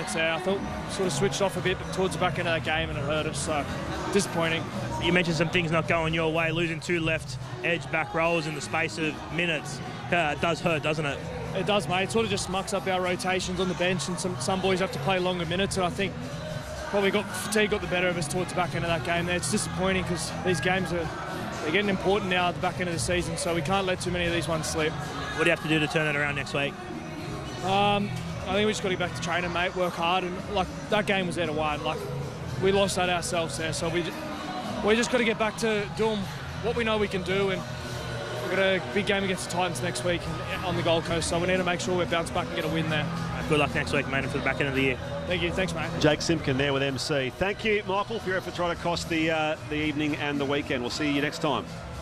points there. I thought sort of switched off a bit towards the back end of that game and it hurt us, so disappointing. You mentioned some things not going your way, losing 2 left edge back rows in the space of minutes. Does hurt, doesn't it? It does, mate. It sort of just mucks up our rotations on the bench, and some boys have to play longer minutes, and I think probably fatigue got the better of us towards the back end of that game there. It's disappointing because these games they're getting important now at the back end of the season, so we can't let too many of these ones slip. What do you have to do to turn that around next week? I think we just got to get back to training, mate, work hard, and like that game was there to win. Like we lost that ourselves there, so we just got to get back to doing what we know we can do, and we've got a big game against the Titans next week on the Gold Coast, so we need to make sure we bounce back and get a win there. Good luck next week, mate, and for the back end of the year. Thank you. Thanks, mate. Jake Simpkin there with MC. Thank you, Michael, for your efforts right across the evening and the weekend. We'll see you next time.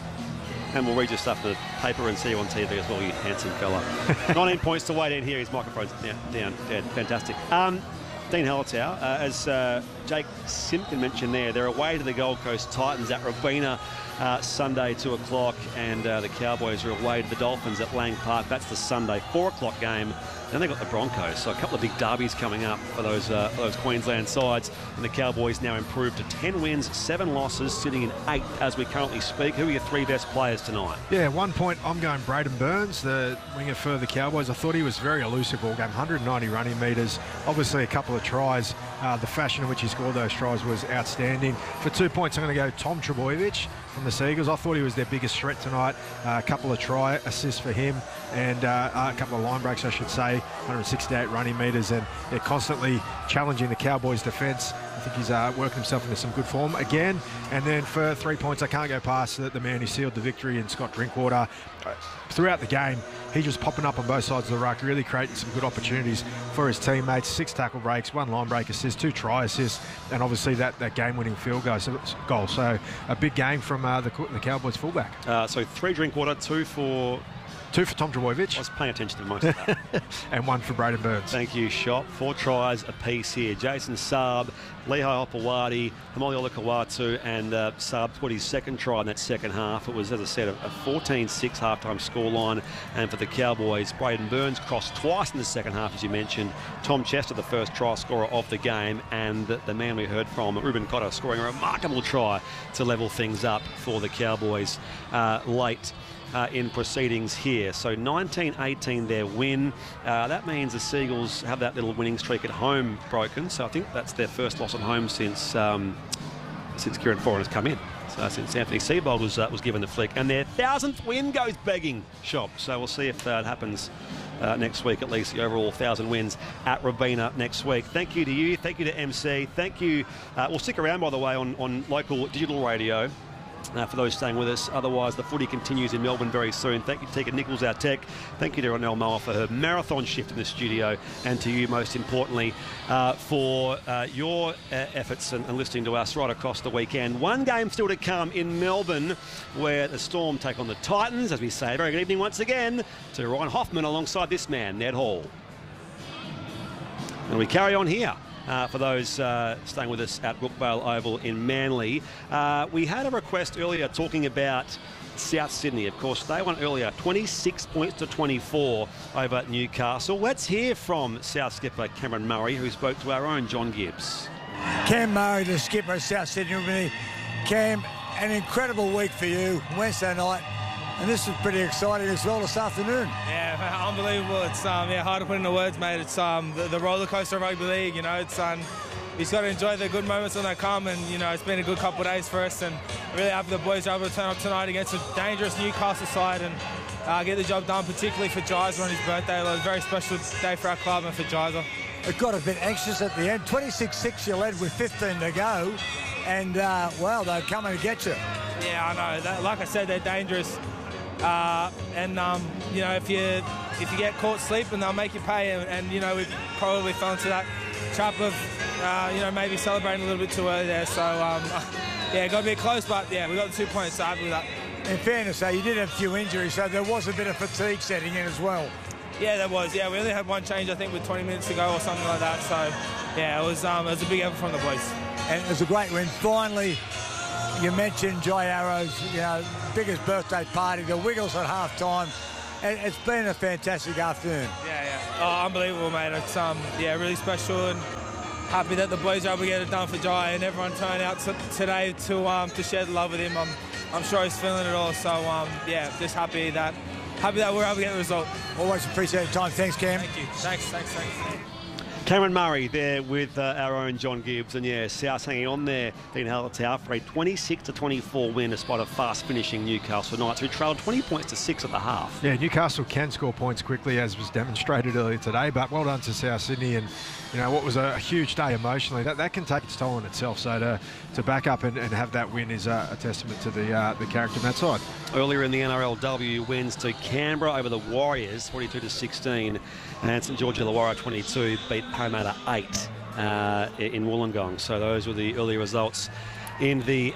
And we'll read your stuff in the paper and see you on TV as well, you handsome fella. 19 points to wait in here. His microphone's down. Fantastic. Dean Hallertau, as Jake Simpkin mentioned there, they're away to the Gold Coast Titans at Robina Sunday, 2 o'clock, and the Cowboys are away to the Dolphins at Lang Park. That's the Sunday 4 o'clock game. Then they've got the Broncos, so a couple of big derbies coming up for those Queensland sides. And the Cowboys now improved to 10 wins, 7 losses, sitting in 8th as we currently speak. Who are your 3 best players tonight? Yeah, 1 point, I'm going Braden Burns, the winger for the Cowboys. I thought he was very elusive all game, 190 running metres, obviously a couple of tries. The fashion in which he scored those tries was outstanding. For 2 points, I'm going to go Tom Trbojevic from the Seagulls. I thought he was their biggest threat tonight. A couple of try assists for him and a couple of line breaks, I should say. 168 running metres, and they're constantly challenging the Cowboys' defence. I think he's working himself into some good form again. And then for 3 points, I can't go past the man who sealed the victory in Scott Drinkwater. Throughout the game, he was popping up on both sides of the ruck, really creating some good opportunities for his teammates. 6 tackle breaks, 1 line break assist, 2 try assists, and obviously that game-winning field goal. So a big game from the Cowboys fullback. So 3 Drinkwater, 2 for Tom Trbojevic. I was paying attention to most of that. And 1 for Braden Burns. Thank you, Shop. 4 tries apiece here. Jason Saab, Lehigh Hopewadi, Hamoli Olakawatu, and Saab put his 2nd try in that second half. It was, as I said, a 14-6 halftime scoreline. And for the Cowboys, Braden Burns crossed twice in the second half, as you mentioned. Tom Chester, the first try scorer of the game, and the man we heard from, Ruben Cotter, scoring a remarkable try to level things up for the Cowboys late in proceedings here. So 19-18 their win. That means the Seagulls have that little winning streak at home broken. So I think that's their first loss at home since Kieran Foran has come in. So since Anthony Seibold was given the flick. And their 1,000th win goes begging, Shop. So we'll see if that happens next week, at least the overall 1,000 wins at Robina next week. Thank you to you. Thank you to MC. Thank you. We'll stick around, by the way, on local digital radio. For those staying with us. Otherwise, the footy continues in Melbourne very soon. Thank you to Tika Nichols, our tech. Thank you to Ronelle Moa for her marathon shift in the studio, and to you, most importantly, for your efforts and listening to us right across the weekend. 1 game still to come in Melbourne, where the Storm take on the Titans. As we say, very good evening once again to Ryan Hoffman alongside this man, Ned Hall. And we carry on here. For those staying with us at Brookvale Oval in Manly. We had a request earlier talking about South Sydney. Of course, they won earlier 26 points to 24 over Newcastle. Let's hear from South skipper Cameron Murray, who spoke to our own John Gibbs. Cam Murray, the skipper of South Sydney. Cam, an incredible week for you Wednesday night. And this is pretty exciting as well this afternoon. Yeah, unbelievable. It's hard to put into words, mate. It's the roller coaster of rugby league. You know, it's you just got to enjoy the good moments when they come. And you know, it's been a good couple of days for us. And really happy the boys are able to turn up tonight against a dangerous Newcastle side and get the job done, particularly for Jizer on his birthday. It was a very special day for our club and for Jizer. It got a bit anxious at the end. 26-6 you led with 15 to go, and well, they're coming to get you. Yeah, I know. Like I said, they're dangerous. You know, if you get caught sleeping, they'll make you pay. And you know, we probably fell into that trap of you know, maybe celebrating a little bit too early there. So yeah, got to be close, but yeah, we got the 2 points. So happy with that. In fairness, though, you did have a few injuries, so there was a bit of fatigue setting in as well. Yeah, there was. Yeah, we only had 1 change, I think, with 20 minutes to go or something like that. So yeah, it was a big effort from the boys. And it was a great win. Finally, you mentioned Jai Arrow's, you know, biggest birthday party, the Wiggles at half-time. It's been a fantastic afternoon. Yeah. Unbelievable, mate. It's really special, and happy that the boys are able to get it done for Jai, and everyone turned out today to share the love with him. I'm sure he's feeling it all. So just happy that we're able to get the result. Always appreciate your time. Thanks, Cam. Thank you. Thanks. Cameron Murray there with our own John Gibbs, and South hanging on there. Dean Hallertau for a 26-24 win despite a fast finishing Newcastle Knights who trailed 20 points to 6 at the half. Yeah, Newcastle can score points quickly, as was demonstrated earlier today, but well done to South Sydney, and what was a huge day emotionally. That can take its toll on itself, so to back up and have that win is a testament to the character on that side. Earlier in the NRLW, wins to Canberra over the Warriors 42-16, and St George Illawarra 22 beat Parramatta 8 in Wollongong. So those were the early results in the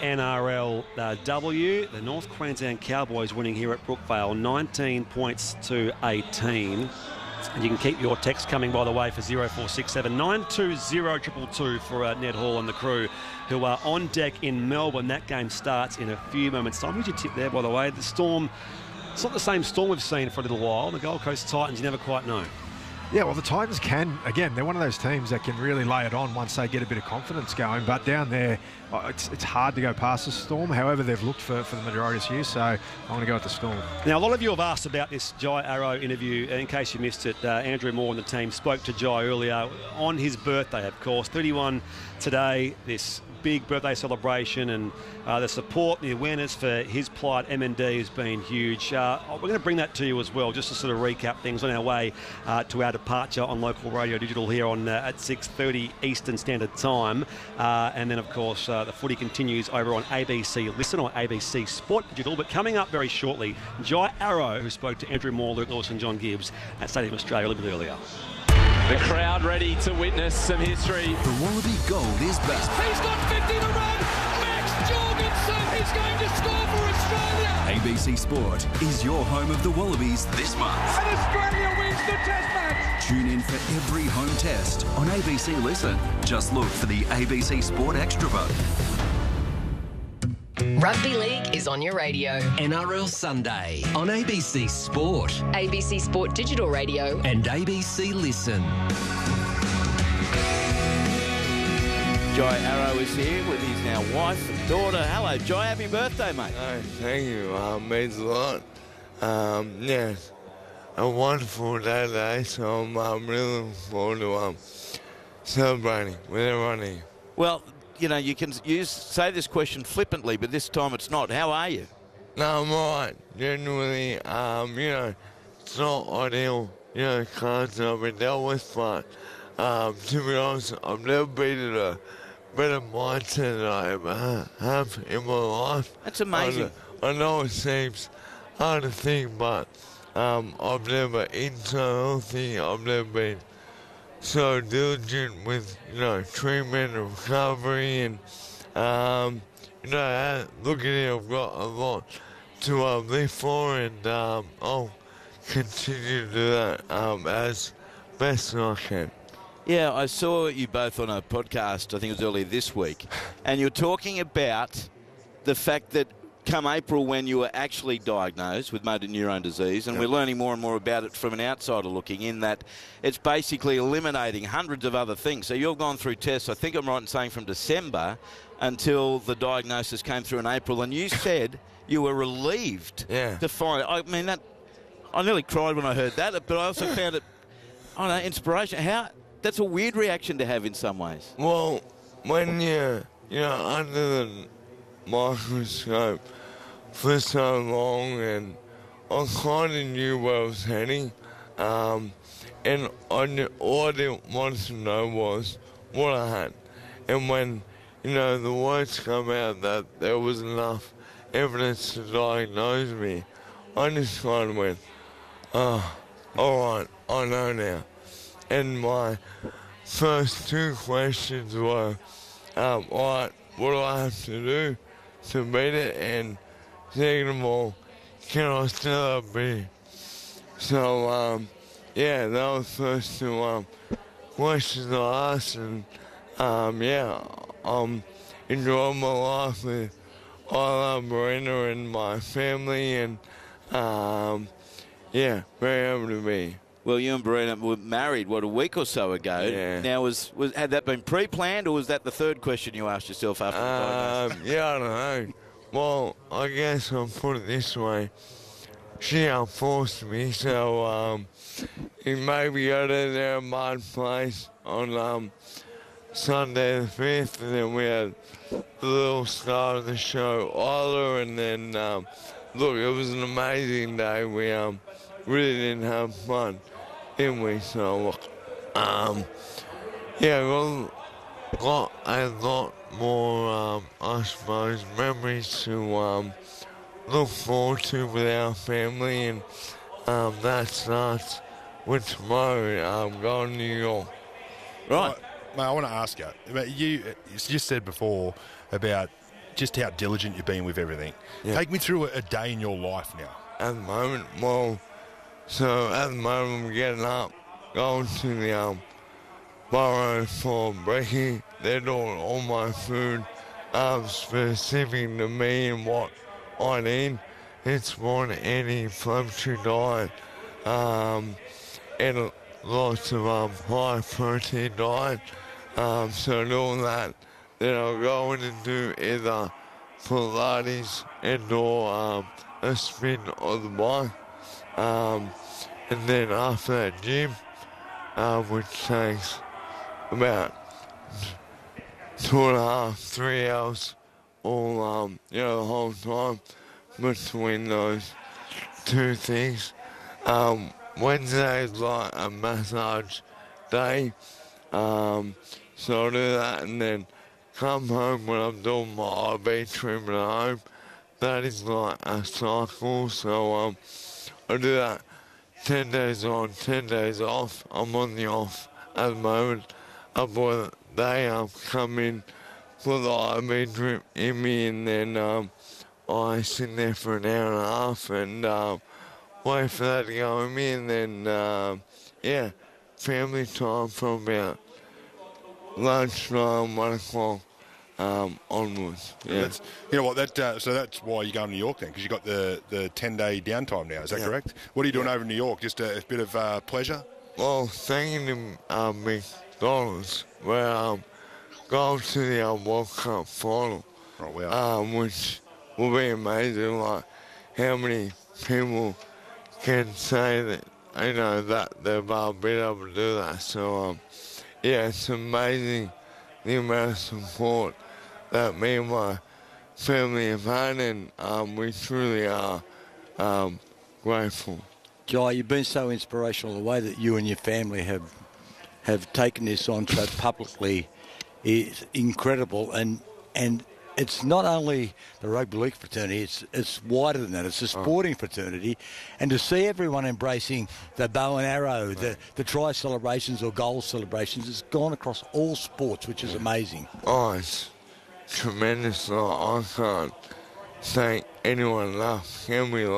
NRLW. The North Queensland Cowboys winning here at Brookvale 19 points to 18. And you can keep your text coming, by the way, for 0467 920 222 for Ned Hall and the crew who are on deck in Melbourne. That game starts in a few moments' time. Who'd you tip there, by the way? The Storm, it's not the same Storm we've seen for a little while. The Gold Coast Titans, you never quite know. Yeah, well, the Titans can, again, they're one of those teams that can really lay it on once they get a bit of confidence going. But down there, it's hard to go past the Storm. However, they've looked for the majority of this year, so I'm going to go with the Storm. Now, a lot of you have asked about this Jai Arrow interview. In case you missed it, Andrew Moore and the team spoke to Jai earlier on his birthday, of course. 31 today, this big birthday celebration, and the support, the awareness for his plight, MND, has been huge. We're going to bring that to you as well, just to sort of recap things on our way to our departure on local radio digital here on at 6:30 Eastern Standard Time. And then, of course, the footy continues over on ABC Listen or ABC Sport Digital. But coming up very shortly, Jai Arrow, who spoke to Andrew Moore, Luke Lewis and John Gibbs at Stadium Australia a little bit earlier. The crowd ready to witness some history. The Wallaby Gold is back. He's got 50 to run. Max Jorgensen is going to score for Australia. ABC Sport is your home of the Wallabies this month. And Australia wins the Test match. Tune in for every home test on ABC Listen. Just look for the ABC Sport Extra button. Rugby League is on your radio. NRL Sunday on ABC Sport, ABC Sport Digital Radio, and ABC Listen. Jai Arrow is here with his now wife and daughter. Hello, Jai. Happy birthday, mate. Oh, thank you. Means a lot. Yes, a wonderful day today, so I'm really looking forward to celebrating with everyone here. Well, you can say this question flippantly, but this time it's not. How are you? No, I'm all right. Genuinely, it's not ideal, cards that I've been dealt with, but to be honest, I've never been in a better mindset than I ever have in my life. That's amazing. I know it seems hard to think, but I've never I've never been so diligent with, treatment and recovery, and, look at it, I've got a lot to live for, and I'll continue to do that as best as I can. Yeah, I saw you both on a podcast, I think it was earlier this week, and you were talking about the fact that come April, when you were actually diagnosed with motor neurone disease, and we're learning more and more about it from an outsider looking in, that it's basically eliminating hundreds of other things. So you've gone through tests, I think I'm right in saying, from December until the diagnosis came through in April, and you said you were relieved to find it. I mean, I nearly cried when I heard that, but I also found it, inspiration. That's a weird reaction to have in some ways. Well, when you're under the microscope for so long, and I kind of knew where I was heading, and all I didn't want to know was what I had. And when, the words come out that there was enough evidence to diagnose me, I just kind of went, oh, all right, I know now. And my first two questions were, all right, what do I have to do to beat it? And second of all, can I still have beer? So, that was the first two questions I asked, and I'm enjoying my life with Isla Marina and my family, and very happy to be. Well, you and Brina were married, a week or so ago. Yeah. Now, had that been pre-planned, or was that the third question you asked yourself after the diagnosis? Yeah, I don't know. Well, I guess I'll put it this way. She forced me, so it made me go to their mud place on Sunday the 5th, and then we had the little star of the show, Isla, and then, look, it was an amazing day. We really didn't have fun, didn't we? So, yeah, well, got a lot more, I suppose, memories to look forward to with our family, and that starts with tomorrow, going to New York. Right. Mate, I want to ask you about you just said before about just how diligent you've been with everything. Yeah. Take me through a day in your life now. At the moment, I'm getting up, going to the borough for breaking. They're doing all my food specific to me and what I need. It's more an anti-inflammatory diet and lots of high protein diet. So doing that, then I'll go in and do either Pilates and or a spin on the bike. And then after that gym, which takes about 2.5, 3 hours all, the whole time between those two things. Wednesday is like a massage day, so I'll do that and then come home when I'm doing my IV treatment at home. That is like a cycle, so I do that 10 days on, 10 days off. I'm on the off at the moment. They come in, put the IV drip in me, and then I sit there for an hour and a half and wait for that to go in me, and then, family time from about lunchtime, 1 o'clock onwards. Yeah. You know what? So that's why you're going to New York then, because you got the 10-day downtime now. Is that correct? What are you doing over in New York? Just a bit of pleasure? Well, thanking McDonald's, we're going to the World Cup final, which will be amazing. Like how many people can say that that they've been able to do that. So it's amazing the amount of support that me and my family have had, and we truly are grateful. Jai, you've been so inspirational. The way that you and your family have taken this on so publicly is incredible, and it's not only the rugby league fraternity, it's wider than that. It's a sporting fraternity, and to see everyone embracing the bow and arrow, the try celebrations or goal celebrations, it's gone across all sports, which is amazing. Oh, it's tremendous. I can't thank anyone enough. Can we,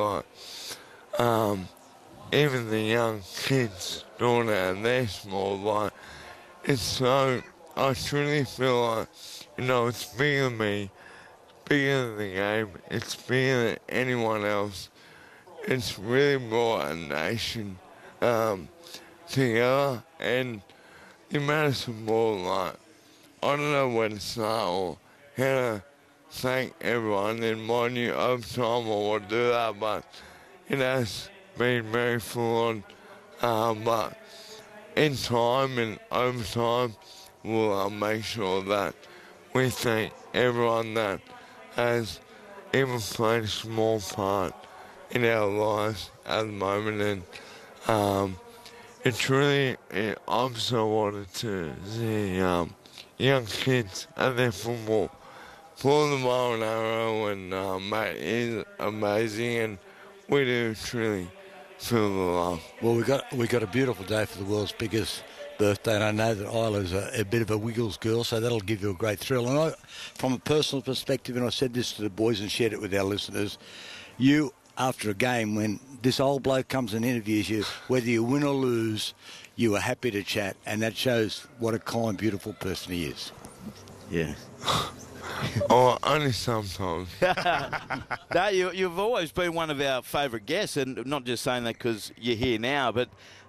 even the young kids doing it, and they're small, it's so, I truly feel like, it's bigger than me, bigger than the game, it's bigger than anyone else. It's really brought a nation together, and the amount of support, I don't know where to start or how to thank everyone. In my new overtime, I want to do that, but it has been very full on. But in time and overtime, we'll make sure that we thank everyone that has even played a small part in our lives at the moment. And it's really, I'm so wanted to see young kids at their football, pull the bow and arrow, and mate, is amazing, and we do truly feel the love. Well, we got a beautiful day for the world's biggest birthday, and I know that Isla's a bit of a Wiggles girl, so that'll give you a great thrill. And from a personal perspective, and I said this to the boys and shared it with our listeners, you, after a game, when this old bloke comes and interviews you, whether you win or lose, you are happy to chat, and that shows what a kind, beautiful person he is. Yeah. Oh, only sometimes. No, you've always been one of our favourite guests, and not just saying that because you're here now, but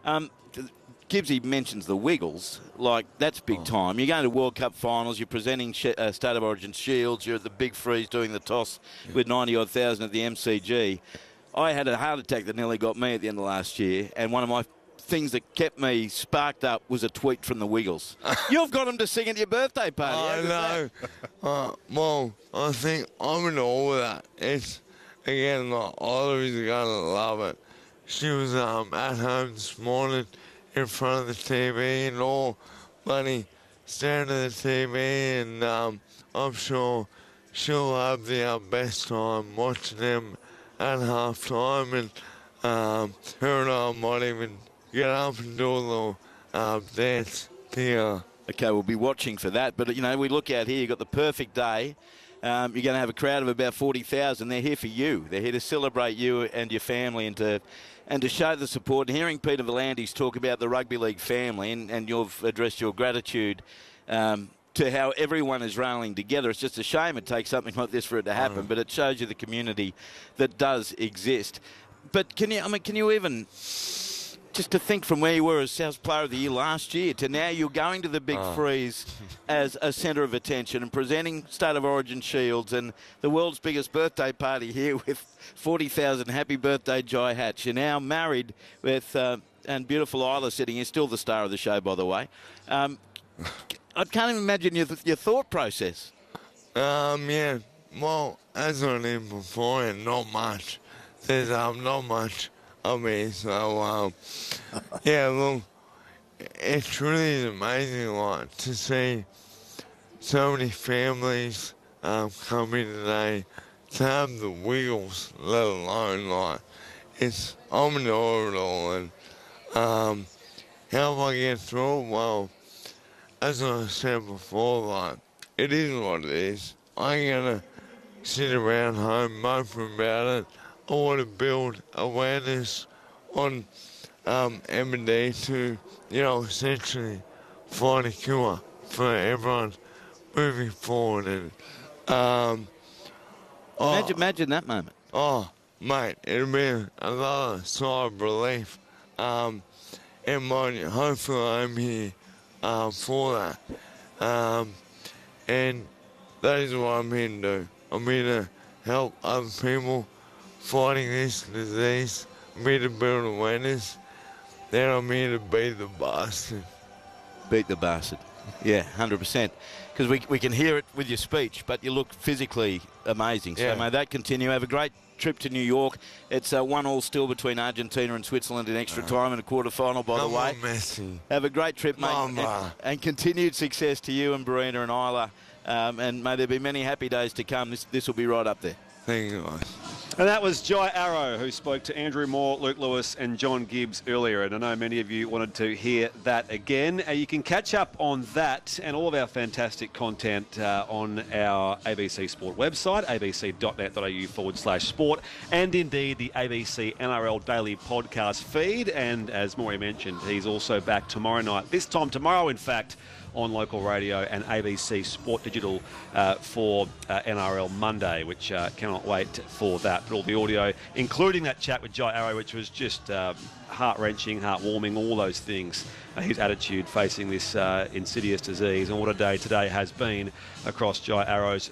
Gibbsy mentions the Wiggles. Like, that's big time. You're going to World Cup finals, you're presenting State of Origin shields, you're at the Big Freeze doing the toss with 90-odd thousand at the MCG. I had a heart attack that nearly got me at the end of last year, and one of my things that kept me sparked up was a tweet from the Wiggles. You've got them to sing at your birthday party. I know. Well, I think I'm in all of that. It's, again, like, Oliver's going to love it. She was at home this morning in front of the TV and all, buddy, staring at the TV, and I'm sure she'll have the best time watching them at half time, and her and I might even get up and do a little dance here. Okay, we'll be watching for that. But, you know, we look out here, you've got the perfect day. You're going to have a crowd of about 40,000. They're here for you. They're here to celebrate you and your family and to show the support. And hearing Peter V'landys talk about the rugby league family, and you've addressed your gratitude to how everyone is rallying together. It's just a shame it takes something like this for it to happen, but it shows you the community that does exist. But can you even, just to think from where you were as South Player of the Year last year to now you're going to the Big Freeze as a centre of attention and presenting State of Origin shields and the world's biggest birthday party here with 40,000 happy birthday Jai Hatch. You're now married with, and beautiful Isla sitting here, still the star of the show, by the way. I can't even imagine your thought process. Yeah. Well, as I did before, not much. There's not much of me, so yeah. Look, it truly is amazing, like, to see so many families come in today to have the Wiggles, let alone, like, I'm in awe of it all, and how I get through it, well, as I said before, like, it is what it is. I ain't gonna sit around home moping about it. I want to build awareness on M&D to, essentially find a cure for everyone moving forward. And imagine that moment. Oh, mate, it'll be another sigh of relief. And hopefully I'm here for that. And that is what I'm here to do. I'm here to help other people fighting this disease. I'm here to build awareness. Then I'm here to beat the bastard. Beat the bastard. Yeah, 100%. Because we can hear it with your speech, but you look physically amazing. So may that continue. Have a great trip to New York. It's 1-1 still between Argentina and Switzerland in extra time in a quarter-final, by the way. Messi. Have a great trip, mate. And continued success to you and Barina and Isla. And may there be many happy days to come. This will be right up there. Thank you, guys. And that was Jai Arrow, who spoke to Andrew Moore, Luke Lewis and John Gibbs earlier. And I know many of you wanted to hear that again. You can catch up on that and all of our fantastic content on our ABC Sport website, abc.net.au/sport, and indeed the ABC NRL Daily podcast feed. And as Maury mentioned, he's also back tomorrow night. This time tomorrow, in fact, on local radio and ABC Sport Digital for NRL Monday, which cannot wait for that. But all the audio, including that chat with Jai Arrow, which was just heart-wrenching, heart-warming, all those things. His attitude facing this insidious disease, and what a day today has been across Jai Arrow's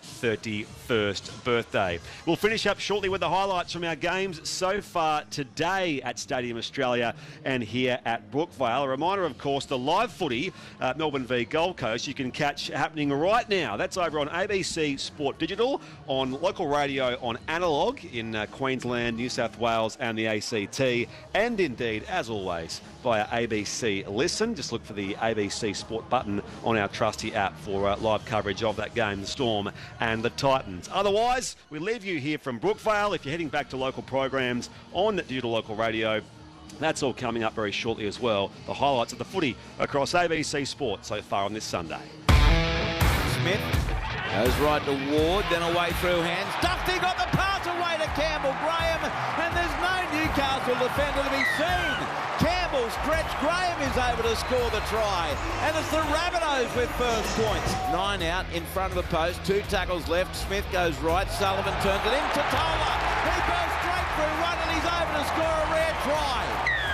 31st birthday. We'll finish up shortly with the highlights from our games so far today at Stadium Australia and here at Brookvale. A reminder, of course, the live footy, Melbourne v Gold Coast, you can catch happening right now. That's over on ABC Sport Digital, on local radio on Analog in Queensland, New South Wales and the ACT, and indeed, as always, via ABC Listen. Just look for the ABC Sport button on our trusty app for live coverage of that game, the Storm and the Titans. Otherwise, we leave you here from Brookvale. If you're heading back to local programs on digital local radio, that's all coming up very shortly as well. The highlights of the footy across ABC Sport so far on this Sunday. Smith goes right to Ward, then away through hands. Dufty got the pass away to Campbell Graham, and there's no Newcastle defender to be seen. Campbell scramble. Stretch Graham is able to score the try. And it's the Rabbitohs with first points. 9 out in front of the post. 2 tackles left. Smith goes right. Sullivan turns it in. Totola. He goes straight through one and he's able to score a rare try.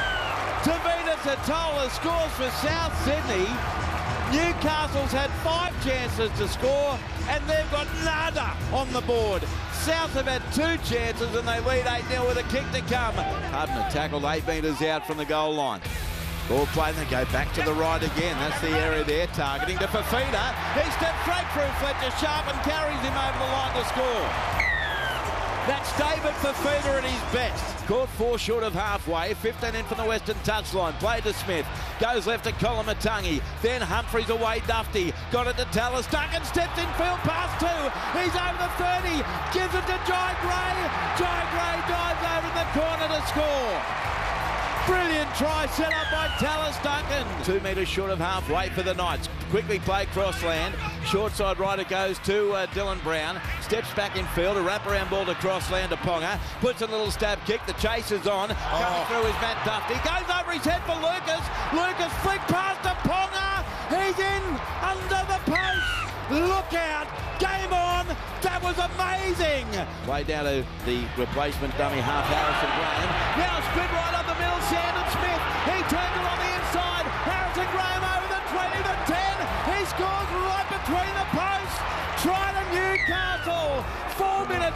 Tavita Totola scores for South Sydney. Newcastle's had 5 chances to score and they've got nada on the board. South have had 2 chances and they lead 8-0 with a kick to come. Hubner tackled 8 metres out from the goal line. Ball play and they go back to the right again. That's the area they're targeting to Fafita. He steps straight through Fletcher Sharp and carries him over the line to score. That's David Fafita at his best. Caught 4 short of halfway. 15 in from the western touchline. Played to Smith. Goes left to Kolomatangi. Then Humphries away. Dufty. Got it to Tallis. Duncan steps in field past 2. He's over the 30. Gives it to Jai Gray. Jai Gray dives over in the corner to score. Brilliant try set up by Tallis Duncan. 2 metres short of halfway for the Knights. Quickly played crossland. Short side right it goes to Dylan Brown. Steps back in field. A wraparound ball to crossland to Ponga. Puts a little stab kick. The chase is on. Coming through is Matt Dufty. Goes over his head for Lucas. Lucas flick past to Ponga. He's in under the post. Look out. Game on. That was amazing. Play down to the replacement dummy half Harrison Graham. Now spin right up the middle. Sandon Smith. He turns it on the inside. Harrison Graham over the 20, the 10. He scores right between the posts. Try to Newcastle. 4 minutes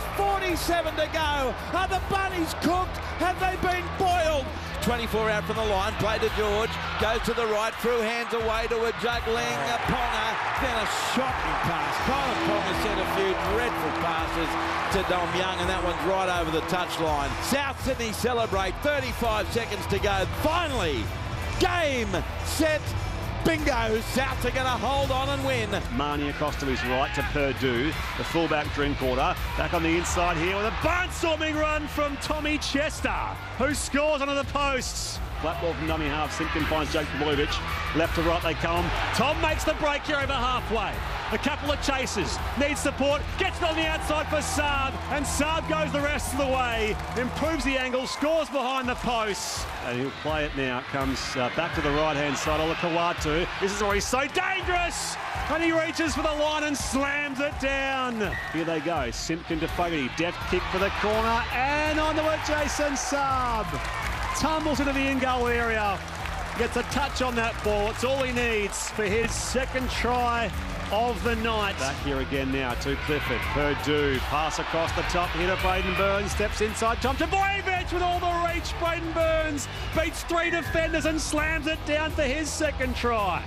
47 to go. Are the bunnies cooked? Have they been boiled? 24 out from the line, play to George, goes to the right, through hands away to a juggling Ponga, then a shocking pass. Colin Ponga sent a few dreadful passes to Dom Young, and that one's right over the touchline. South Sydney celebrate, 35 seconds to go. Finally, game, set, bingo. Souths are going to hold on and win. Marnie across to his right to Purdue. The fullback Drinkwater. Back on the inside here with a barnstorming run from Tommy Chester, who scores onto the posts. Flat ball from dummy half. Simpkin finds Jake Blojevich. Left to right they come. Tom makes the break here over halfway. A couple of chases. Needs support. Gets it on the outside for Saab. And Saab goes the rest of the way. Improves the angle. Scores behind the posts. And he'll play it now. Comes back to the right-hand side. Olakawatu. This is where he's so dangerous. And he reaches for the line and slams it down. Here they go. Simpkin to Fogarty. Deft kick for the corner. And onto it, Jason Saab. Tumbles into the in-goal area. Gets a touch on that ball. It's all he needs for his second try of the night. Back here again now to Clifford. Purdue. Pass across the top here to Braden Burns. Steps inside. Tom to Blojevich with all the reach. Braden Burns beats 3 defenders and slams it down for his second try.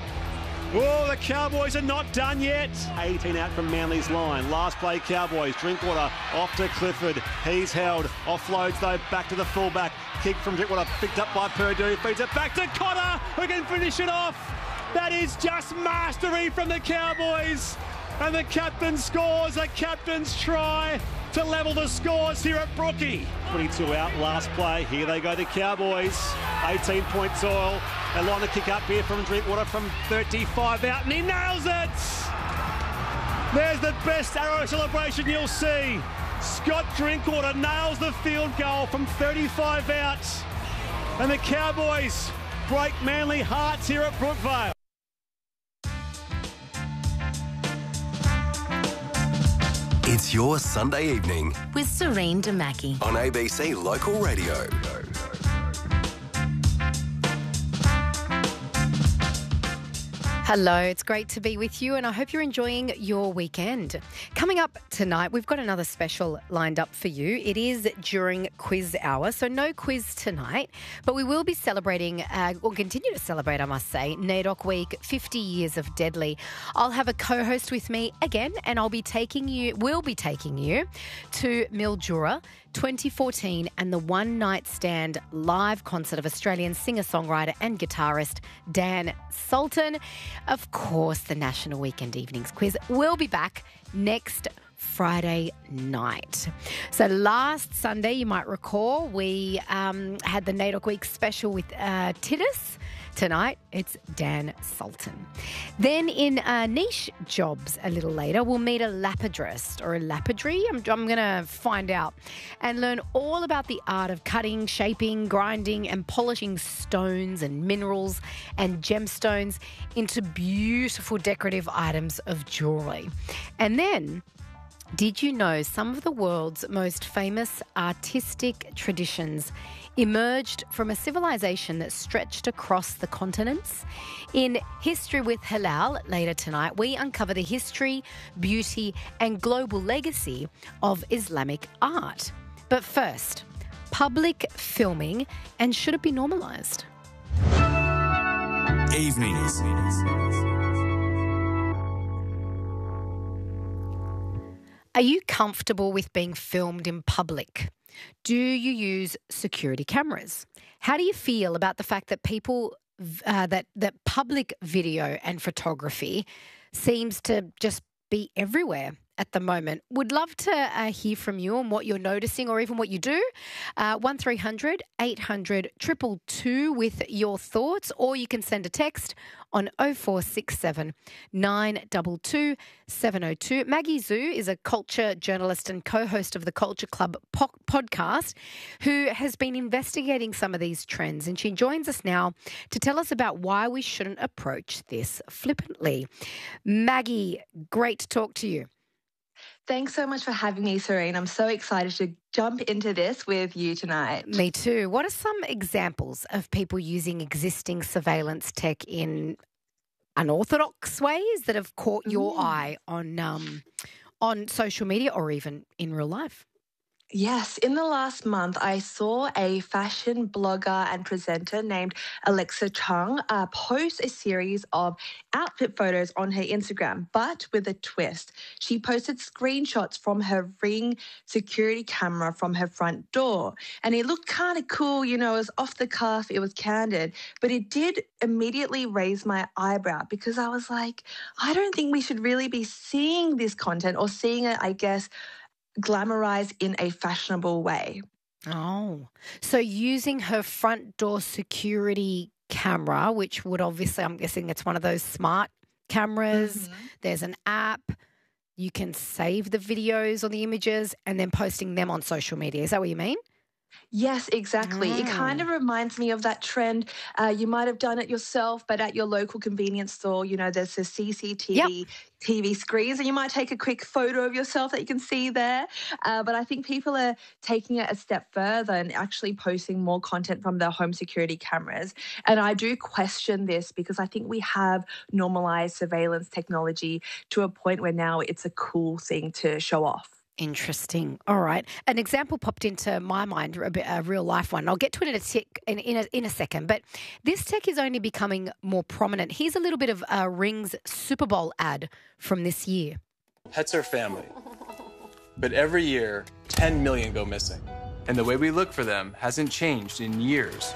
Oh, the Cowboys are not done yet. 18 out from Manly's line. Last play, Cowboys. Drinkwater off to Clifford. He's held. Offloads, though, back to the fullback. Kick from Drinkwater, picked up by Purdue. Feeds it back to Cotter, who can finish it off. That is just mastery from the Cowboys. And the captain scores a captain's try to level the scores here at Brookie. 22 out, last play. Here they go, the Cowboys. 18 points all. A line to kick up here from Drinkwater from 35 out, and he nails it! There's the best arrow celebration you'll see. Scott Drinkwater nails the field goal from 35 out. And the Cowboys break Manly hearts here at Brookvale. It's your Sunday evening with Serene Damaki on ABC Local Radio. Hello, it's great to be with you and I hope you're enjoying your weekend. Coming up tonight, we've got another special lined up for you. It is during quiz hour, so no quiz tonight, but we will be celebrating, or continue to celebrate, I must say, NAIDOC Week, 50 years of Deadly. I'll have a co-host with me again and we'll be taking you to Mildura 2014 and the One Night Stand live concert of Australian singer-songwriter and guitarist Dan Sultan. Of course, the National Weekend Evenings Quiz will be back next Friday night. So last Sunday, you might recall, we had the NAIDOC Week special with Titus Tonight, it's Dan Sultan. Then in niche jobs a little later, we'll meet a lapidrist or a lapidary. I'm going to find out and learn all about the art of cutting, shaping, grinding and polishing stones and minerals and gemstones into beautiful decorative items of jewellery. And then, did you know some of the world's most famous artistic traditions emerged from a civilization that stretched across the continents? In History with Halal, later tonight, we uncover the history, beauty and global legacy of Islamic art. But first, public filming, and should it be normalised? Evenings. Are you comfortable with being filmed in public? Do you use security cameras? How do you feel about the fact that that public video and photography seems to just be everywhere at the moment? Would love to hear from you on what you're noticing or even what you do. 1300 800 222 with your thoughts, or you can send a text on 0467 922 702. Maggie Zhu is a culture journalist and co-host of the Culture Club podcast who has been investigating some of these trends, and she joins us now to tell us about why we shouldn't approach this flippantly. Maggie, great to talk to you. Thanks so much for having me, Serene. I'm so excited to jump into this with you tonight. Me too. What are some examples of people using existing surveillance tech in unorthodox ways that have caught your eye on social media or even in real life? Yes, in the last month, I saw a fashion blogger and presenter named Alexa Chung post a series of outfit photos on her Instagram, but with a twist. She posted screenshots from her Ring security camera from her front door, and it looked kind of cool. You know, it was off the cuff, it was candid, but it did immediately raise my eyebrow because I was like, I don't think we should really be seeing this content or seeing it, I guess, glamorized in a fashionable way. Oh, so using her front door security camera, which would obviously, I'm guessing it's one of those smart cameras. Mm-hmm. There's an app. You can save the videos or the images and then posting them on social media. Is that what you mean? Yes, exactly. It kind of reminds me of that trend. You might have done it yourself, but at your local convenience store, you know, there's a CCTV TV screens, and you might take a quick photo of yourself that you can see there. But I think people are taking it a step further and actually posting more content from their home security cameras. And I do question this because I think we have normalized surveillance technology to a point where now it's a cool thing to show off. Interesting. All right. An example popped into my mind, a real life one. I'll get to it in a second, but this tech is only becoming more prominent. Here's a little bit of Ring's Super Bowl ad from this year. Pets are family, but every year 10 million go missing, and the way we look for them hasn't changed in years.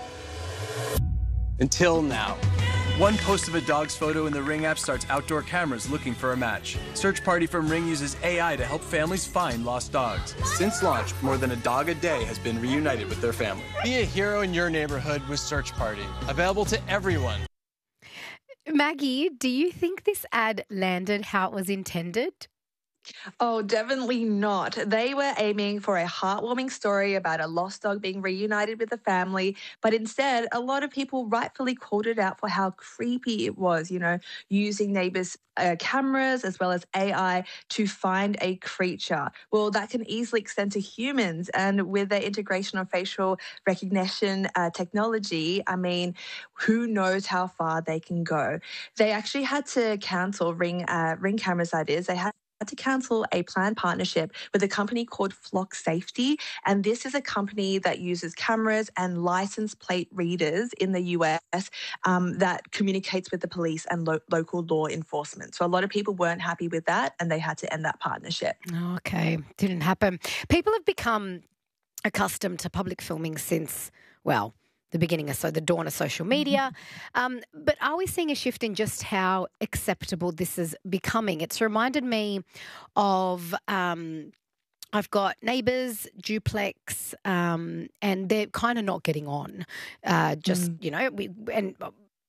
Until now. One post of a dog's photo in the Ring app starts outdoor cameras looking for a match. Search Party from Ring uses AI to help families find lost dogs. Since launch, more than a dog a day has been reunited with their family. Be a hero in your neighborhood with Search Party. Available to everyone. Maggie, do you think this ad landed how it was intended? Oh, definitely not. They were aiming for a heartwarming story about a lost dog being reunited with the family, but instead, a lot of people rightfully called it out for how creepy it was, you know, using neighbors' cameras as well as AI to find a creature. Well, that can easily extend to humans, and with the integration of facial recognition technology, I mean, who knows how far they can go. They actually had to cancel Ring cameras, that is. They had to cancel a planned partnership with a company called Flock Safety. And this is a company that uses cameras and license plate readers in the US that communicates with the police and local law enforcement. So a lot of people weren't happy with that and they had to end that partnership. Okay, didn't happen. People have become accustomed to public filming since, well, the beginning of the dawn of social media. But are we seeing a shift in just how acceptable this is becoming? It's reminded me of I've got neighbours, duplex, and they're kind of not getting on. You know,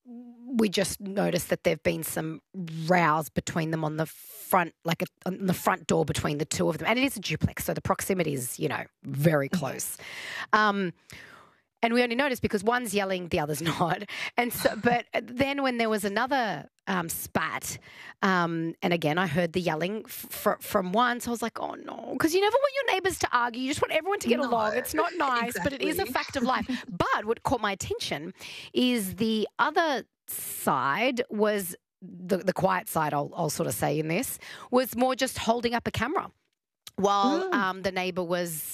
we just noticed that there've been some rows between them on the front, on the front door between the two of them. And it is a duplex, so the proximity is, very close. And we only noticed because one's yelling, the other's not. And so, but then when there was another spat, and again, I heard the yelling from one, so I was like, oh no, because you never want your neighbours to argue. You just want everyone to get along. It's not nice, but it is a fact of life. But what caught my attention is the other side was the quiet side, I'll sort of say in this, was more just holding up a camera while the neighbour was,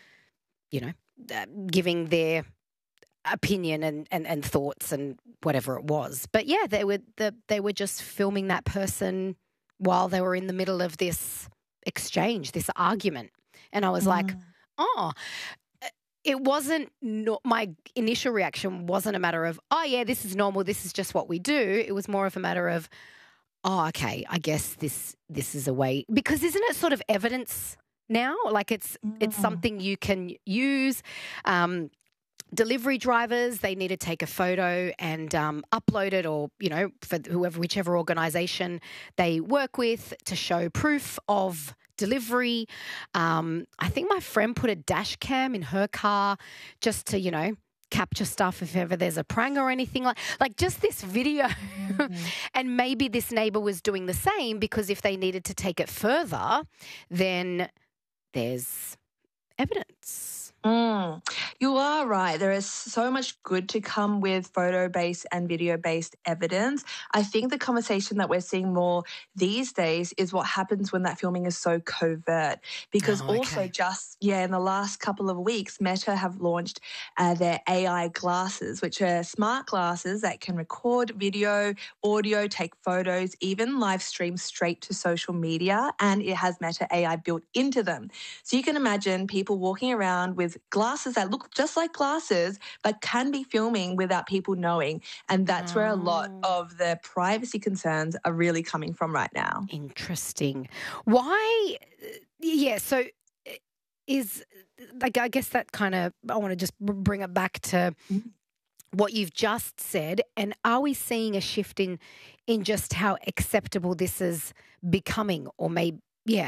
giving their opinion and thoughts and whatever it was. But yeah, they were just filming that person while they were in the middle of this exchange, this argument. And I was like, oh, it wasn't, my initial reaction wasn't a matter of, oh yeah, this is normal, this is just what we do. It was more of a matter of, oh, okay, I guess this is a way, because isn't it sort of evidence now? Like it's something you can use. Delivery drivers, they need to take a photo and upload it, or, for whichever organisation they work with, to show proof of delivery. I think my friend put a dash cam in her car just to, capture stuff if ever there's a prang or anything like just this video. And maybe this neighbour was doing the same, because if they needed to take it further, then there's evidence. You are right. There is so much good to come with photo-based and video-based evidence. I think the conversation that we're seeing more these days is what happens when that filming is so covert. Because also just, in the last couple of weeks, Meta have launched their AI glasses, which are smart glasses that can record video, audio, take photos, even live stream straight to social media, and it has Meta AI built into them. So you can imagine people walking around with glasses that look just like glasses but can be filming without people knowing, and that's where a lot of the privacy concerns are really coming from right now. Interesting. Why? Yeah, so is, I guess that kind of, I want to just bring it back to what you've just said, and are we seeing a shift in just how acceptable this is becoming, or maybe,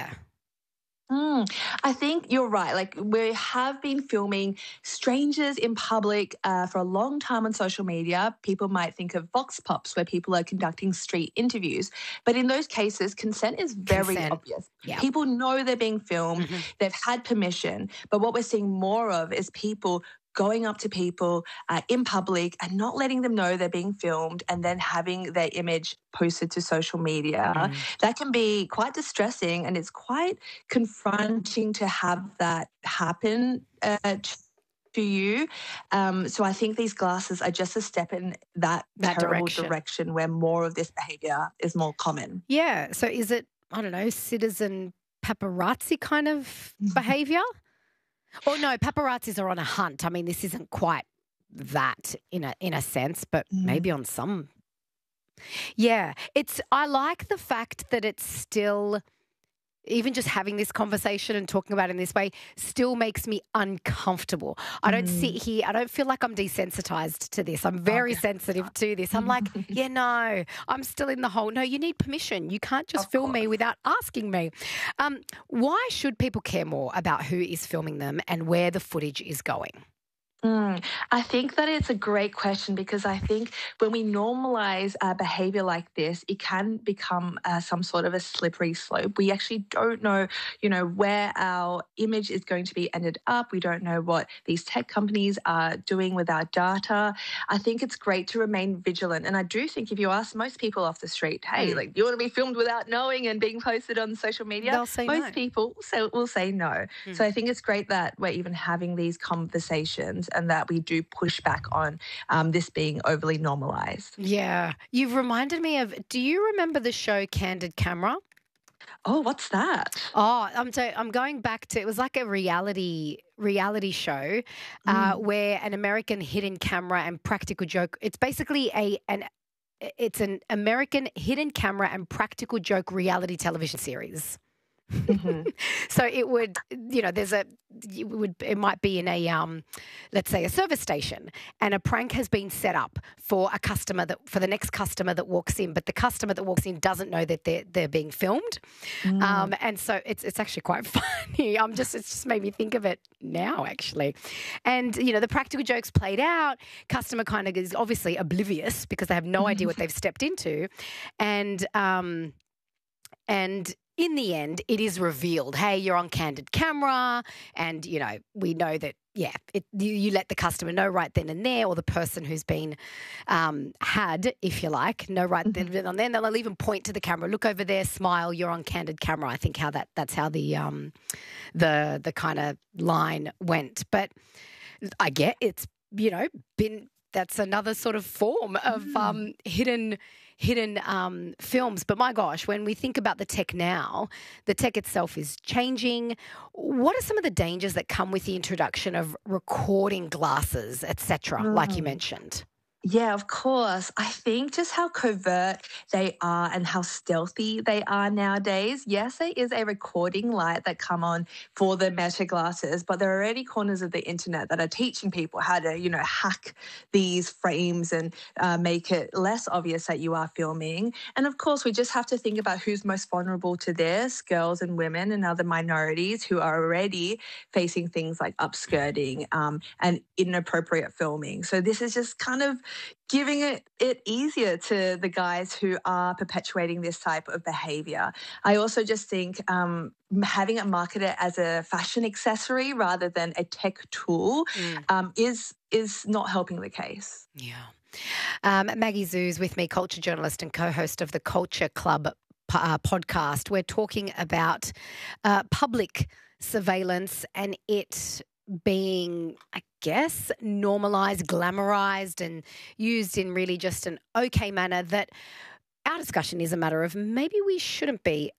I think you're right. Like, we have been filming strangers in public for a long time on social media. People might think of vox pops, where people are conducting street interviews. But in those cases, consent is very obvious. Yeah. People know they're being filmed. They've had permission. But what we're seeing more of is people going up to people in public and not letting them know they're being filmed, and then having their image posted to social media. That can be quite distressing, and it's quite confronting to have that happen to you. So I think these glasses are just a step in that terrible direction where more of this behaviour is more common. Yeah. So is it, I don't know, citizen paparazzi kind of behaviour? Or no, paparazzis are on a hunt. I mean, this isn't quite that in a sense, but maybe on some. Yeah, I like the fact that it's still, even just having this conversation and talking about it in this way still makes me uncomfortable. I don't sit here, I don't feel like I'm desensitized to this. I'm very sensitive to this. I'm like, no, I'm still in the whole, no, you need permission. You can't just film me without asking me. Why should people care more about who is filming them and where the footage is going? I think that it's a great question, because I think when we normalise behaviour like this, it can become some sort of a slippery slope. We actually don't know, where our image is going to be ended up. We don't know what these tech companies are doing with our data. I think it's great to remain vigilant. And I do think if you ask most people off the street, hey, like, do you want to be filmed without knowing and being posted on social media? They'll say most people will say no. So I think it's great that we're even having these conversations, and that we do push back on this being overly normalised. Yeah. You've reminded me of, do you remember the show Candid Camera? Oh, what's that? Oh, I'm going back to, it was like a reality show where an American hidden camera and practical joke, it's basically it's an American hidden camera and practical joke reality television series. So it would, it might be in a, let's say, a service station, and a prank has been set up for for the next customer that walks in, but the customer that walks in doesn't know that they're being filmed, and so it's actually quite funny. It's just made me think of it now, actually, and the practical jokes played out. Customer kind of is obviously oblivious because they have no idea what they've stepped into, and in the end, it is revealed, hey, you're on candid camera, and, we know that, you let the customer know right then and there, or the person who's been had, if you like, know right then and there. They'll even point to the camera, look over there, smile, you're on candid camera. I think that's how the kind of line went. But I get it's, that's another sort of form of hidden films. But my gosh, when we think about the tech now, the tech itself is changing. What are some of the dangers that come with the introduction of recording glasses, etc., like you mentioned? Yeah, of course. I think just how covert they are and how stealthy they are nowadays. Yes, there is a recording light that come on for the Meta glasses, but there are already corners of the internet that are teaching people how to, hack these frames and make it less obvious that you are filming. And of course, we just have to think about who's most vulnerable to this, girls and women and other minorities who are already facing things like upskirting and inappropriate filming. So this is just kind of giving it easier to the guys who are perpetuating this type of behaviour. I also just think having it marketed as a fashion accessory rather than a tech tool is not helping the case. Yeah. Maggie Zoo's with me, culture journalist and co-host of the Culture Club podcast. We're talking about public surveillance and it being, I guess, normalised, glamorised and used in really just an okay manner that our discussion is a matter of maybe we shouldn't be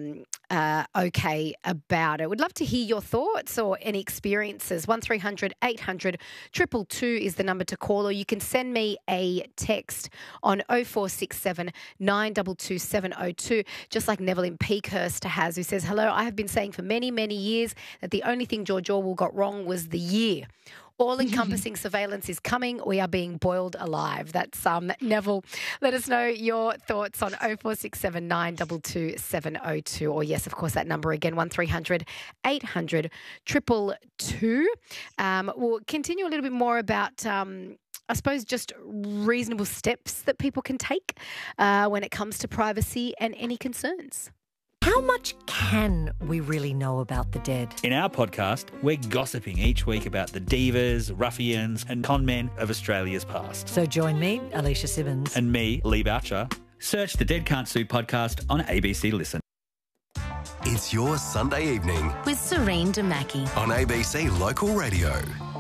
okay about it. Would love to hear your thoughts or any experiences. 1300 800 222 is the number to call, or you can send me a text on 0467 922 702, just like Neville in Peakhurst has, who says, hello, I have been saying for many, many years that the only thing George Orwell got wrong was the year. All-encompassing surveillance is coming. We are being boiled alive. That's Neville. Let us know your thoughts on 0467 922 702. Or yes, of course, that number again, 1300 800 222. We'll continue a little bit more about I suppose just reasonable steps that people can take when it comes to privacy and any concerns. How much can we really know about the dead? In our podcast, we're gossiping each week about the divas, ruffians and con men of Australia's past. So join me, Alicia Simmons. And me, Lee Boucher. Search the Dead Can't Sue podcast on ABC Listen. It's your Sunday evening with Serene Damaki on ABC Local Radio.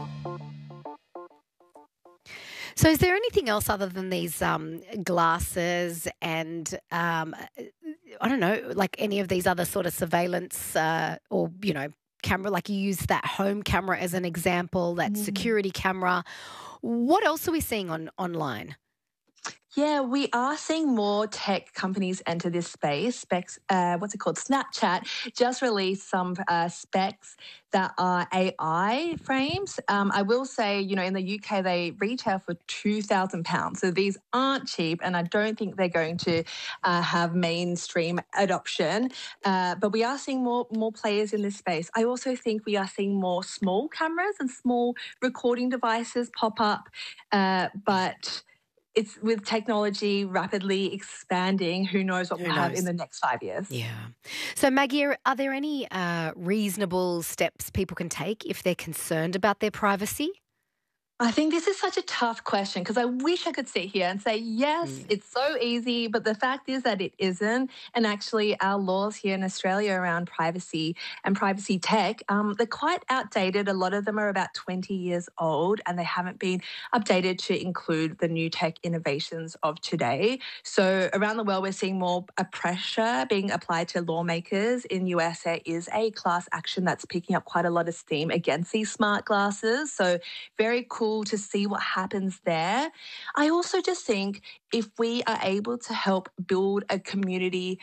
So is there anything else other than these glasses and, I don't know, like any of these other sort of surveillance or, camera, like you use that home camera as an example, that security camera. What else are we seeing online? Yeah, we are seeing more tech companies enter this space. Snapchat just released some specs that are AI frames. I will say, in the UK, they retail for £2,000. So these aren't cheap, and I don't think they're going to have mainstream adoption. But we are seeing more players in this space. I also think we are seeing more small cameras and small recording devices pop up, but it's with technology rapidly expanding. Who knows what we'll have in the next 5 years? Yeah. So, Maggie, are there any reasonable steps people can take if they're concerned about their privacy? I think this is such a tough question because I wish I could sit here and say, yes, it's so easy, but the fact is that it isn't. And actually our laws here in Australia around privacy and privacy tech, they're quite outdated. A lot of them are about 20 years old and they haven't been updated to include the new tech innovations of today. So around the world, we're seeing more pressure being applied to lawmakers. In US, there is a class action that's picking up quite a lot of steam against these smart glasses. So very cool to see what happens there. I also just think if we are able to help build a community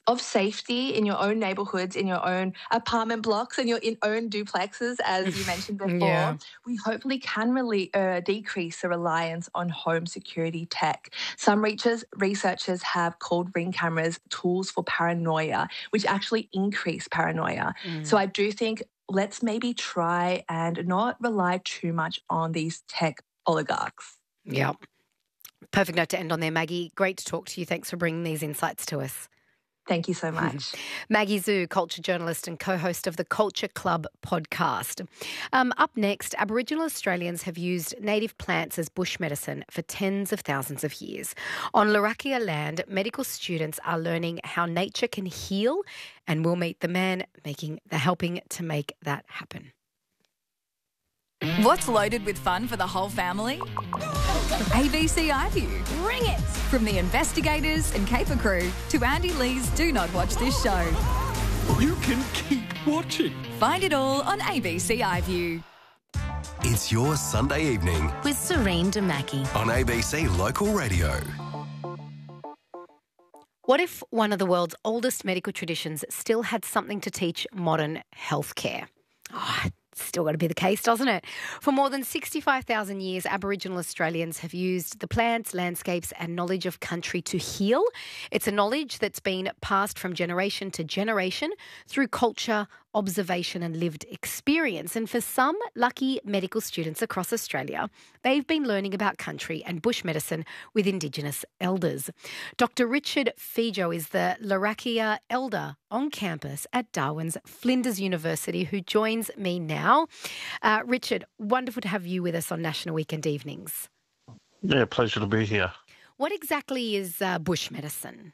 of safety in your own neighborhoods, in your own apartment blocks, and your own duplexes, as you mentioned before, Yeah. we hopefully can really decrease the reliance on home security tech. Some researchers have called Ring cameras tools for paranoia, which actually increase paranoia. So I do think let's maybe try and not rely too much on these tech oligarchs. Yeah. Perfect note to end on there, Maggie. Great to talk to you. Thanks for bringing these insights to us. Thank you so much. Maggie Zhu, culture journalist and co-host of the Culture Club podcast. Up next, Aboriginal Australians have used native plants as bush medicine for tens of thousands of years. On Larakia land, medical students are learning how nature can heal, and we'll meet the man helping to make that happen. What's loaded with fun for the whole family? ABC iView. Bring it! From the investigators and caper crew to Andy Lee's Do Not Watch This Show. You can keep watching. Find it all on ABC iView. It's your Sunday evening With Serene Damaki. on ABC Local Radio. What if one of the world's oldest medical traditions still had something to teach modern healthcare? Still got to be the case, doesn't it? For more than 65,000 years, Aboriginal Australians have used the plants, landscapes and knowledge of country to heal. It's a knowledge that's been passed from generation to generation through culture, observation and lived experience. And for some lucky medical students across Australia, they've been learning about country and bush medicine with Indigenous elders. Dr. Richard Fijo is the Larakia elder on campus at Darwin's Flinders University, who joins me now. Richard, wonderful to have you with us on National Weekend Evenings. Yeah, pleasure to be here. What exactly is bush medicine?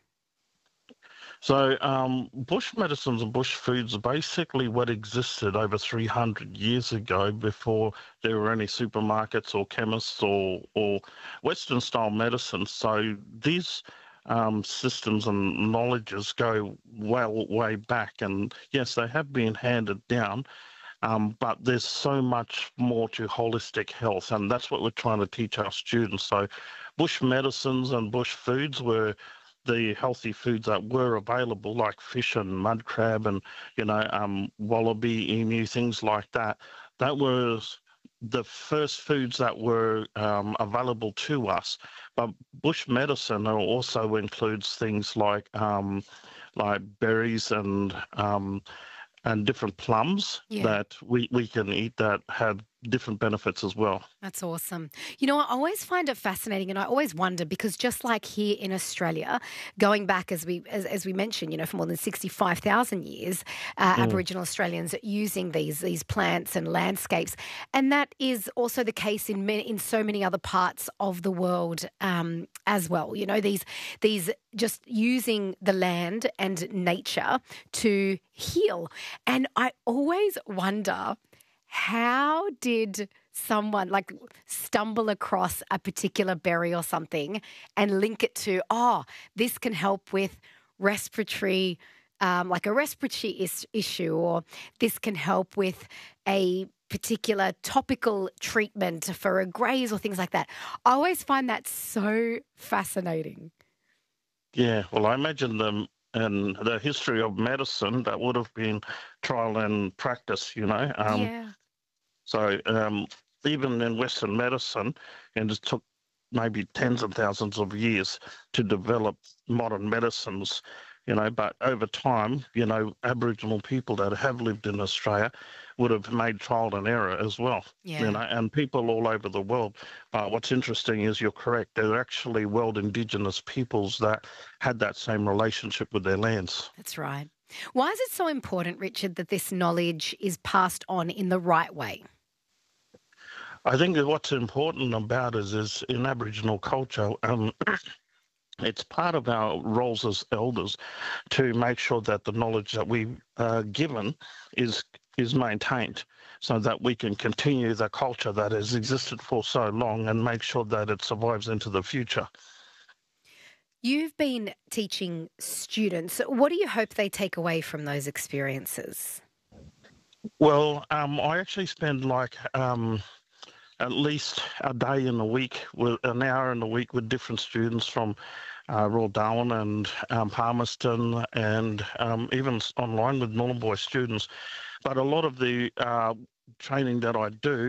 So bush medicines and bush foods are basically what existed over 300 years ago before there were any supermarkets or chemists or Western-style medicines. So these systems and knowledges go way back. And yes, they have been handed down, but there's so much more to holistic health, and that's what we're trying to teach our students. So bush medicines and bush foods were the healthy foods that were available, like fish and mud crab and, wallaby, emu, things like that. That was the first foods that were available to us. But bush medicine also includes things like berries and different plums that we can eat that have different benefits as well. That's awesome. You know, I always find it fascinating, and I always wonder, because just like here in Australia, going back as we mentioned, for more than 65,000 years, Aboriginal Australians using these plants and landscapes, and that is also the case in so many other parts of the world as well. You know, these just using the land and nature to heal, and I always wonder, how did someone stumble across a particular berry or something and link it to, this can help with respiratory, like a respiratory issue, or this can help with a particular topical treatment for a graze or things like that. I always find that so fascinating. Yeah, well, I imagine them in the history of medicine, that would have been trial and practice, So even in Western medicine, and it took maybe tens of thousands of years to develop modern medicines, but over time, Aboriginal people that have lived in Australia would have made trial and error as well, and people all over the world. But what's interesting is you're correct. There are actually world Indigenous peoples that had that same relationship with their lands. That's right. Why is it so important, Richard, that this knowledge is passed on in the right way? I think that what's important about it is in Aboriginal culture, it's part of our roles as elders to make sure that the knowledge that we are given is maintained, so that we can continue the culture that has existed for so long and make sure that it survives into the future. You've been teaching students. What do you hope they take away from those experiences? Well, I actually spend at least a day in a week, with an hour in a week with different students from Royal Darwin and Palmerston, and even online with Nhulunbuy students. But a lot of the training that I do,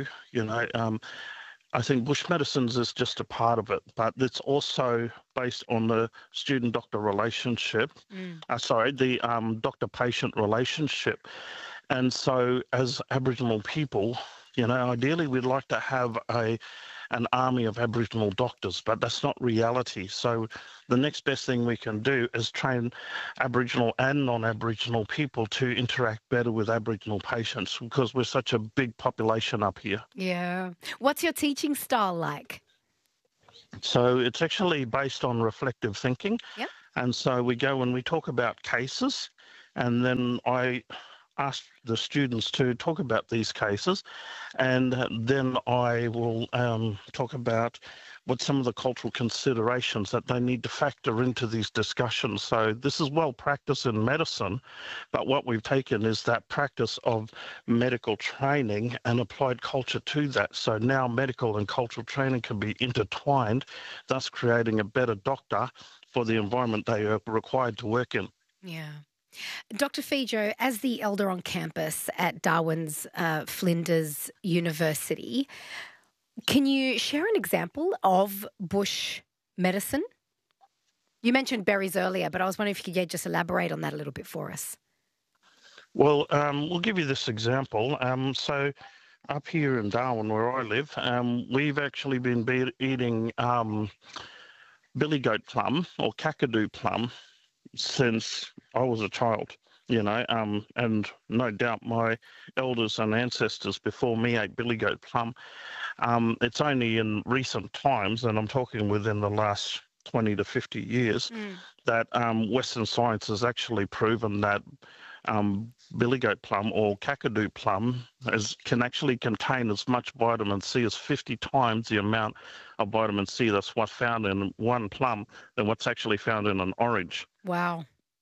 I think bush medicines is just a part of it, but it's also based on the student-doctor relationship. The doctor-patient relationship. And so as Aboriginal people, ideally we'd like to have an army of Aboriginal doctors, but that's not reality. So the next best thing we can do is train Aboriginal and non-Aboriginal people to interact better with Aboriginal patients, because we're such a big population up here. Yeah. What's your teaching style like? So it's actually based on reflective thinking. Yep. And so we go and we talk about cases, and then I ask the students to talk about these cases, and then I will talk about what some of the cultural considerations that they need to factor into these discussions. So this is well practiced in medicine, but what we've taken is that practice of medical training and applied culture to that. So now medical and cultural training can be intertwined, thus creating a better doctor for the environment they are required to work in. Yeah. Dr. Fijo, as the elder on campus at Darwin's Flinders University, can you share an example of bush medicine? You mentioned berries earlier, but I was wondering if you could just elaborate on that a little bit for us. Well, we'll give you this example. So up here in Darwin, where I live, we've actually been eating billy goat plum or kakadu plum since I was a child, and no doubt my elders and ancestors before me ate billy goat plum. It's only in recent times, and I'm talking within the last 20 to 50 years, that Western science has actually proven that billy goat plum or kakadu plum can actually contain as much vitamin C as 50 times the amount of vitamin C that's what's found in one plum than what's actually found in an orange. Wow.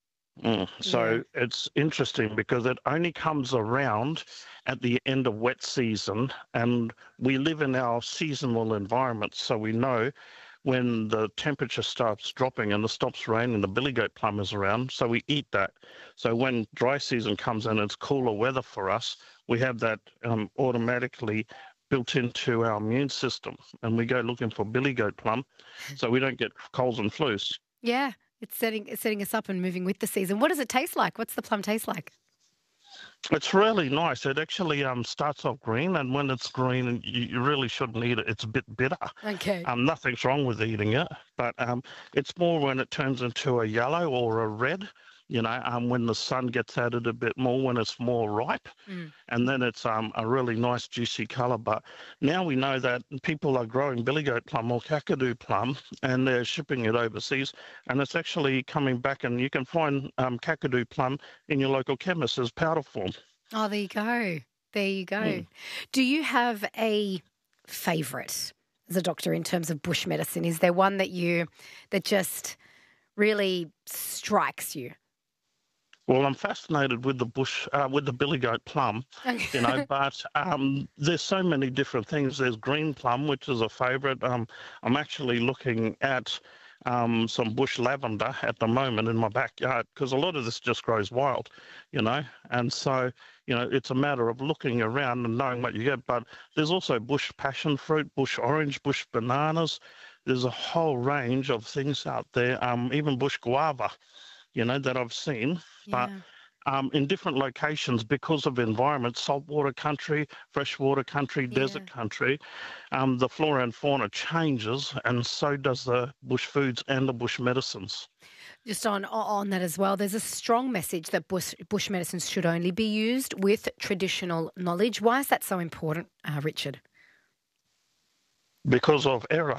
So it's interesting because it only comes around at the end of wet season, and we live in our seasonal environment, so we know when the temperature starts dropping and it stops raining, the billy goat plum is around, so we eat that. So when dry season comes in, it's cooler weather for us, we have that automatically built into our immune system, and we go looking for billy goat plum so we don't get colds and flus. Yeah, it's setting us up and moving with the season. What does it taste like? What's the plum taste like? It's really nice. It actually starts off green, and when it's green, you really shouldn't eat it. It's a bit bitter. Okay. Nothing's wrong with eating it, but it's more when it turns into a yellow or a red, when the sun gets at it a bit more, when it's more ripe, and then it's a really nice juicy colour. But now we know that people are growing billy goat plum or kakadu plum, and they're shipping it overseas, and it's actually coming back, and you can find kakadu plum in your local chemist as powder form. Oh, there you go. There you go. Do you have a favourite as a doctor in terms of bush medicine? Is there one that just really strikes you? Well, I'm fascinated with the billy goat plum, but there's so many different things. There's green plum, which is a favourite. I'm actually looking at some bush lavender at the moment in my backyard, because a lot of this just grows wild, and so, it's a matter of looking around and knowing what you get. But there's also bush passion fruit, bush orange, bush bananas. There's a whole range of things out there, even bush guava, that I've seen. But in different locations, because of environment, saltwater country, freshwater country, desert country, the flora and fauna changes, and so does the bush foods and the bush medicines. Just on that as well, there's a strong message that bush medicines should only be used with traditional knowledge. Why is that so important, Richard? Because of error.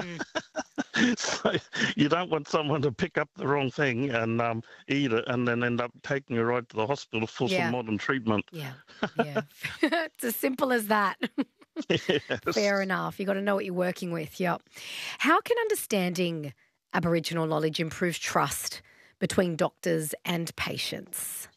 So you don't want someone to pick up the wrong thing and eat it and then end up taking you right to the hospital for some modern treatment. Yeah. It's as simple as that. Yes. Fair enough. You've got to know what you're working with. Yep. How can understanding Aboriginal knowledge improve trust between doctors and patients?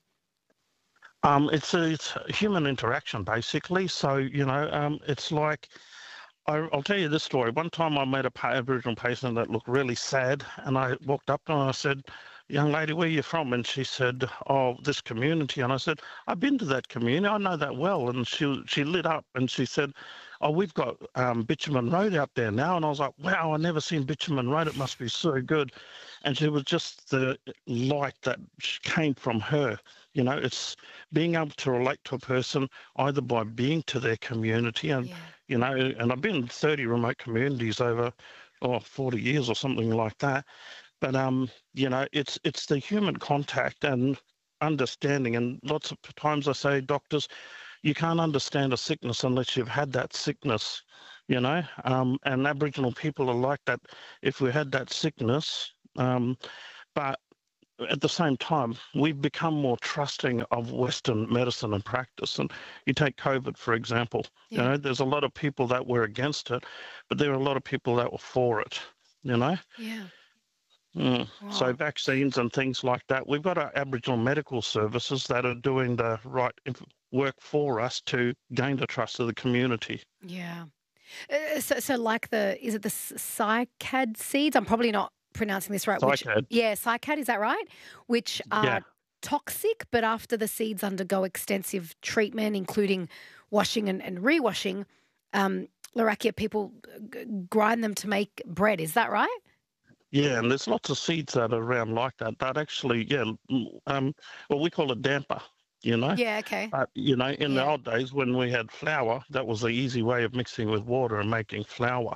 It's a human interaction, basically. So, it's like I'll tell you this story. One time I met a Aboriginal patient that looked really sad, and I walked up to her and I said, "Young lady, where are you from?" And she said, "Oh, this community." And I said, "I've been to that community. I know that well." And she lit up and she said, "Oh, we've got Bitumen Road out there now." And I was like, "Wow, I've never seen Bitumen Road. It must be so good." And she was just the light that came from her. You know, it's being able to relate to a person either by being to their community and, you know, and I've been in 30 remote communities over 40 years or something like that. But, you know, it's the human contact and understanding. And lots of times I say, doctors, you can't understand a sickness unless you've had that sickness, you know. And Aboriginal people are like that if we had that sickness. But at the same time, we've become more trusting of Western medicine and practice. And you take COVID, for example, you know, there's a lot of people that were against it, but there are a lot of people that were for it, you know? Yeah. Wow. So vaccines and things like that. We've got our Aboriginal medical services that are doing the right work for us to gain the trust of the community. Yeah. So like is it the cycad seeds? I'm probably not pronouncing this right. Cycad. Cycad, is that right? Which are toxic, but after the seeds undergo extensive treatment, including washing and re-washing, Larrakia people grind them to make bread. Is that right? Yeah, and there's lots of seeds that are around like that. That actually, well, we call it damper, you know? Yeah, okay. But, you know, in the old days when we had flour, that was the easy way of mixing with water and making flour.